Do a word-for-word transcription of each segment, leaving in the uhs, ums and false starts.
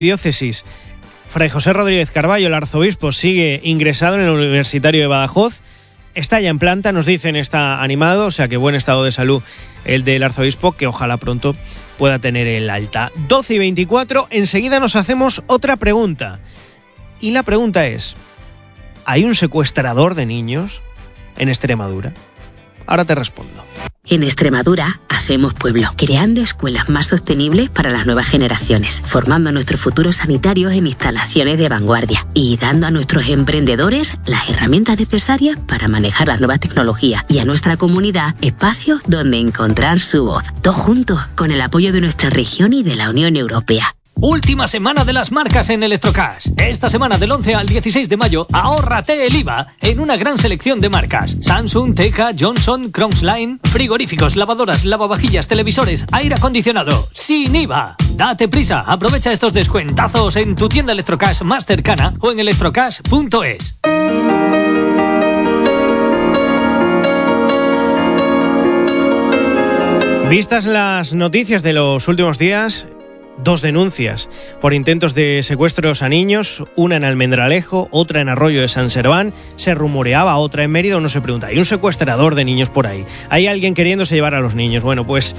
Diócesis. Fray José Rodríguez Carballo, el arzobispo, sigue ingresado en el Universitario de Badajoz. Está ya en planta, nos dicen, está animado, o sea que buen estado de salud el del arzobispo, que ojalá pronto pueda tener el alta. doce y veinticuatro, enseguida nos hacemos otra pregunta. Y la pregunta es, ¿hay un secuestrador de niños en Extremadura? Ahora te respondo. En Extremadura hacemos pueblo, creando escuelas más sostenibles para las nuevas generaciones, formando a nuestros futuros sanitarios en instalaciones de vanguardia y dando a nuestros emprendedores las herramientas necesarias para manejar las nuevas tecnologías y a nuestra comunidad espacios donde encontrar su voz. Todos juntos, con el apoyo de nuestra región y de la Unión Europea. Última semana de las marcas en Electrocash. Esta semana del once al dieciséis de mayo, ahórrate el I V A en una gran selección de marcas. Samsung, Teca, Johnson, Crongsline, frigoríficos, lavadoras, lavavajillas, televisores, aire acondicionado, sin I V A. Date prisa, aprovecha estos descuentazos en tu tienda Electrocash más cercana o en electrocash punto es. Vistas las noticias de los últimos días, dos denuncias por intentos de secuestros a niños, una en Almendralejo, otra en Arroyo de San Serván. Se rumoreaba otra en Mérida, uno se pregunta, ¿hay un secuestrador de niños por ahí? ¿Hay alguien queriéndose llevar a los niños? Bueno, pues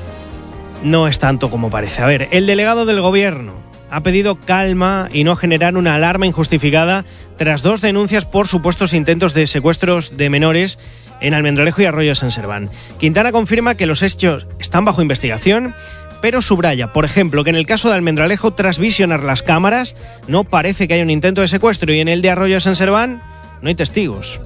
no es tanto como parece. A ver, el delegado del gobierno ha pedido calma y no generar una alarma injustificada tras dos denuncias por supuestos intentos de secuestros de menores en Almendralejo y Arroyo de San Serván. Quintana confirma que los hechos están bajo investigación, pero subraya, por ejemplo, que en el caso de Almendralejo, tras visionar las cámaras, no parece que haya un intento de secuestro, y en el de Arroyo de San Serván no hay testigos.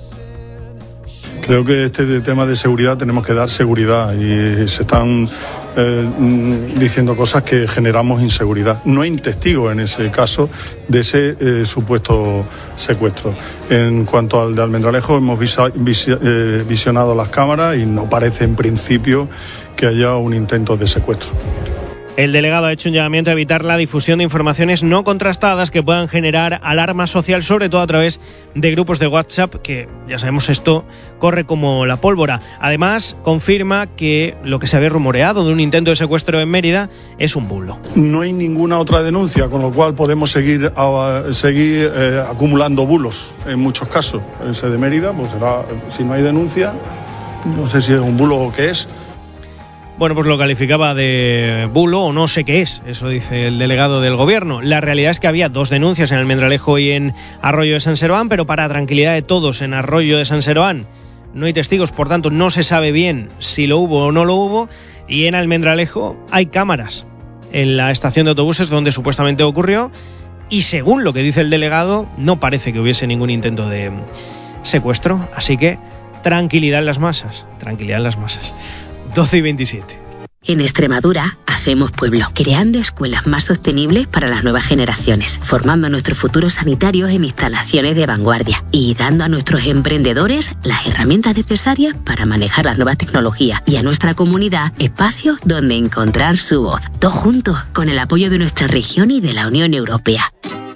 Creo que este tema de seguridad tenemos que dar seguridad y se están eh, diciendo cosas que generamos inseguridad. No hay testigos en ese caso de ese eh, supuesto secuestro. En cuanto al de Almendralejo, hemos visa, visi, eh, visionado las cámaras y no parece en principio que haya un intento de secuestro. El delegado ha hecho un llamamiento a evitar la difusión de informaciones no contrastadas que puedan generar alarma social, sobre todo a través de grupos de WhatsApp, que ya sabemos esto corre como la pólvora. Además, confirma que lo que se había rumoreado de un intento de secuestro en Mérida es un bulo. No hay ninguna otra denuncia, con lo cual podemos seguir, uh, seguir eh, acumulando bulos en muchos casos. Ese de Mérida, pues será, si no hay denuncia, no sé si es un bulo o qué es. Bueno, pues lo calificaba de bulo o no sé qué es, eso dice el delegado del gobierno. La realidad es que había dos denuncias en Almendralejo y en Arroyo de San Serván, pero para tranquilidad de todos, en Arroyo de San Serván no hay testigos, por tanto no se sabe bien si lo hubo o no lo hubo, y en Almendralejo hay cámaras en la estación de autobuses donde supuestamente ocurrió, y según lo que dice el delegado, no parece que hubiese ningún intento de secuestro, así que tranquilidad en las masas, tranquilidad en las masas. doce y veintisiete. En Extremadura hacemos pueblo, creando escuelas más sostenibles para las nuevas generaciones, formando a nuestros futuros sanitarios en instalaciones de vanguardia y dando a nuestros emprendedores las herramientas necesarias para manejar las nuevas tecnologías y a nuestra comunidad espacios donde encontrar su voz. Todos juntos, con el apoyo de nuestra región y de la Unión Europea.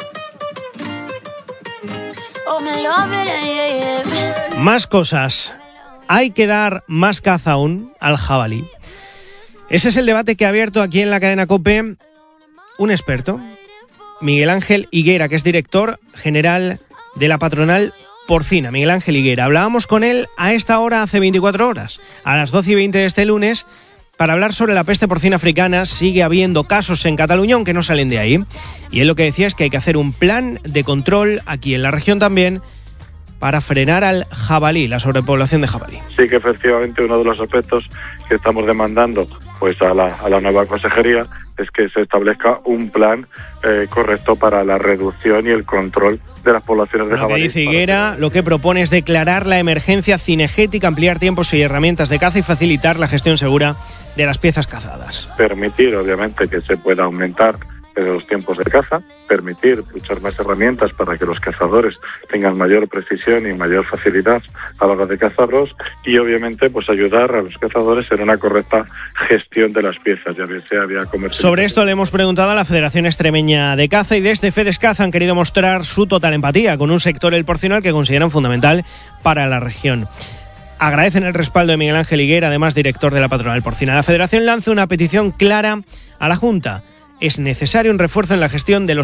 Más cosas. ¿Hay que dar más caza aún al jabalí? Ese es el debate que ha abierto aquí en la cadena COPE un experto, Miguel Ángel Higuera, que es director general de la patronal porcina. Miguel Ángel Higuera. Hablábamos con él a esta hora hace veinticuatro horas, a las doce y veinte de este lunes, para hablar sobre la peste porcina africana. Sigue habiendo casos en Cataluña, aunque no salen de ahí. Y él lo que decía es que hay que hacer un plan de control aquí en la región también, para frenar al jabalí, la sobrepoblación de jabalí. Sí que efectivamente uno de los aspectos que estamos demandando pues a la, a la nueva consejería es que se establezca un plan eh, correcto para la reducción y el control de las poblaciones de jabalí. Lo que dice Higuera, lo que propone es declarar la emergencia cinegética, ampliar tiempos y herramientas de caza y facilitar la gestión segura de las piezas cazadas. Permitir, obviamente, que se pueda aumentar los tiempos de caza, permitir muchas más herramientas para que los cazadores tengan mayor precisión y mayor facilidad a la hora de cazarlos, y obviamente pues ayudar a los cazadores en una correcta gestión de las piezas, ya sea vía comercial. Sobre esto le hemos preguntado a la Federación Extremeña de Caza, y desde Fedescaza han querido mostrar su total empatía con un sector, el porcino, que consideran fundamental para la región. Agradecen el respaldo de Miguel Ángel Higuera, además director de la patronal porcina. La Federación lanza una petición clara a la Junta: es necesario un refuerzo en la gestión de los